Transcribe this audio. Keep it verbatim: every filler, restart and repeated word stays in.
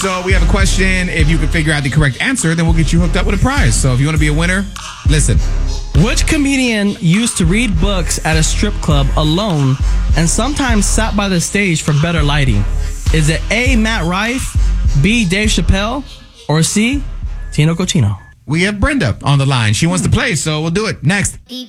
So we have a question. If you can figure out the correct answer, then we'll get you hooked up with a prize. So if you want to be a winner, listen. Which comedian used to read books at a strip club alone and sometimes sat by the stage for better lighting? Is it A, Matt Rife, B, Dave Chappelle, or C, Tino Cochino? We have Brenda on the line. She wants to play, so we'll do it next.